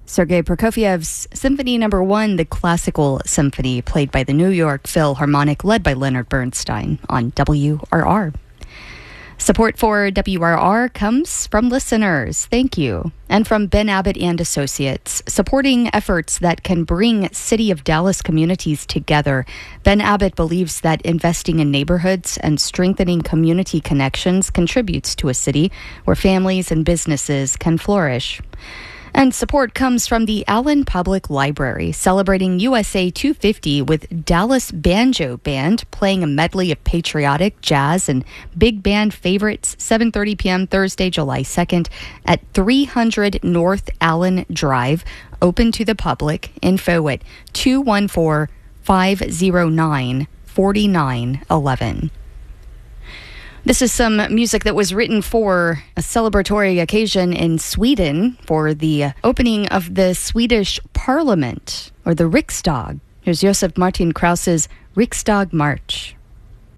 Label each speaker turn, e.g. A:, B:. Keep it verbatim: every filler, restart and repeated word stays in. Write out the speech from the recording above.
A: Sergei Prokofiev's Symphony Number One, the classical symphony played by the New York Philharmonic, led by Leonard Bernstein on W R R. Support for W R R comes from listeners. Thank you. And from Ben Abbott and Associates, supporting efforts that can bring City of Dallas communities together. Ben Abbott believes that investing in neighborhoods and strengthening community connections contributes to a city where families and businesses can flourish. And support comes from the Allen Public Library, celebrating U S A two fifty with Dallas Banjo Band playing a medley of patriotic, jazz, and big band favorites, seven thirty p.m. Thursday, July second at three hundred North Allen Drive, open to the public. Info at two one four, five oh nine, four nine one one. This is some music that was written for a celebratory occasion in Sweden for the opening of the Swedish Parliament, or the Riksdag. Here's Josef Martin Krause's Riksdag March.